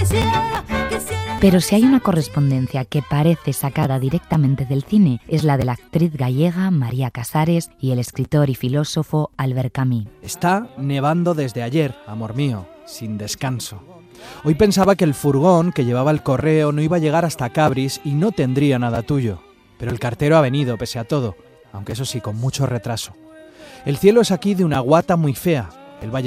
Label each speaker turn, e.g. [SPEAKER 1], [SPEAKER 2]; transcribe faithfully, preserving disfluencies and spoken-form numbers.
[SPEAKER 1] Pero si hay una correspondencia que parece sacada directamente del cine, es la de la actriz gallega María Casares y el escritor y filósofo Albert Camus.
[SPEAKER 2] Está nevando desde ayer, amor mío, sin descanso. Hoy pensaba que el furgón que llevaba el correo no iba a llegar hasta Cabris y no tendría nada tuyo. Pero el cartero ha venido, pese a todo, aunque eso sí, con mucho retraso. El cielo es aquí de una guata muy fea,